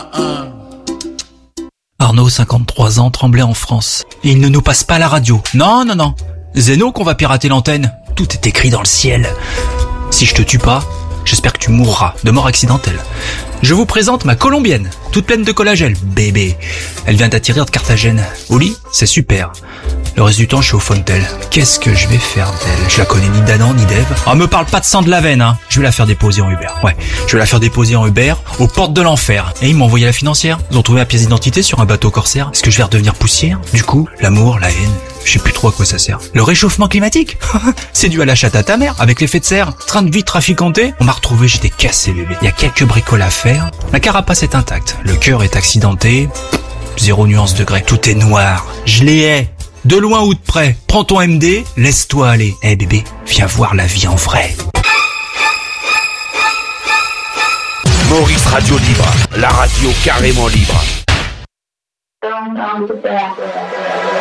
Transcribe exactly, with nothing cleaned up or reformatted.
Arnaud, cinquante-trois ans, Tremblay en France. Et il ne nous passe pas la radio. Non, non, non. Zeno qu'on va pirater l'antenne. Tout est écrit dans le ciel. Si je te tue pas, j'espère que tu mourras de mort accidentelle. Je vous présente ma colombienne, toute pleine de collagène. Bébé. Elle vient d'atterrir de Carthagène. Au lit, c'est super. Le reste du temps, je suis au Fontel. Qu'est-ce que je vais faire d'elle? Je la connais ni d'Adam ni d'Ève. Oh, me parle pas de sang de la veine, hein. Je vais la faire déposer en Uber. Ouais, je vais la faire déposer en Uber aux portes de l'enfer. Et ils m'ont envoyé la financière. Ils ont trouvé ma pièce d'identité sur un bateau corsaire. Est-ce que je vais redevenir poussière? Du coup, l'amour, la haine, je sais plus trop à quoi ça sert. Le réchauffement climatique? C'est dû à la chatte à ta mère, avec l'effet de serre. Train de vie trafiquanté. On m'a retrouvé, j'étais cassé, bébé. Il y a quelques bricoles à faire. La carapace est intacte. Le cœur est accidenté. Zéro nuance degré. Tout est noir. Je les hais. De loin ou de près, prends ton M D, laisse-toi aller. Eh hey bébé, viens voir la vie en vrai. Maurice Radio Libre, la radio carrément libre.